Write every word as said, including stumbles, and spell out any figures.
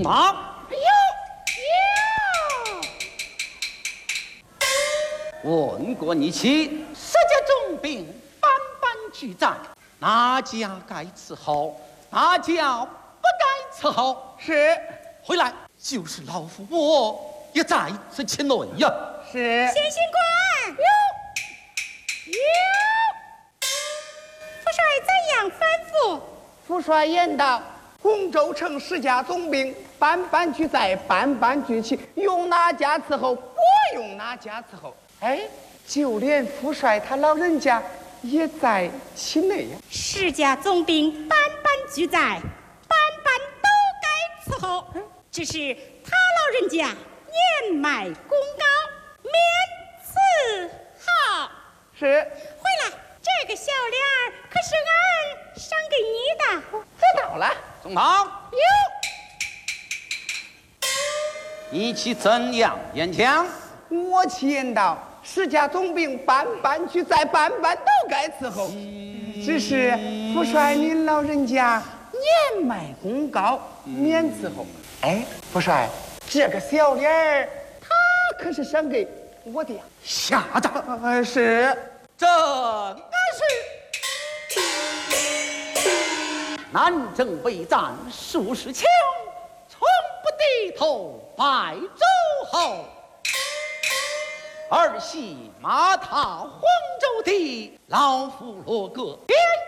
纵马。 哎呦呦！问过你妻，十家重兵斑斑俱在，哪家该伺候，哪家不该伺候？ 是。 回来就是老夫我也在此前论呀。 是。 先行官。 哟哟。 副帅怎样吩咐？ 副帅言道：洪州城十家总兵斑斑俱在，斑斑俱齐，用哪家伺候，不用哪家伺候。哎，就连副帅他老人家也在其内呀。 十家总兵斑斑俱在，斑斑都该伺候，只是他老人家年迈功高，免伺候。 是。 回来，这个小脸儿可是俺赏给你的。 知道了。 纵马。 哟。 你妻怎样言讲？ 我妻言道：十家总兵斑斑俱在，斑斑都该伺候，只是副帅您老人家年迈功高，免伺候。哎，副帅，这个小脸儿，他可是赏给我的呀。 下诏。 呃，是。 正是。南征北战数十强，从不低头拜诸侯。儿媳马踏黄州地，老夫落个边